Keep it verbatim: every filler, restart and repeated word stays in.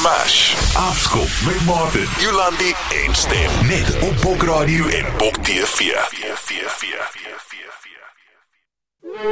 Smash. Afskop met Martin, Jolandi en Stem. Net op Bok Radio en Bok T V.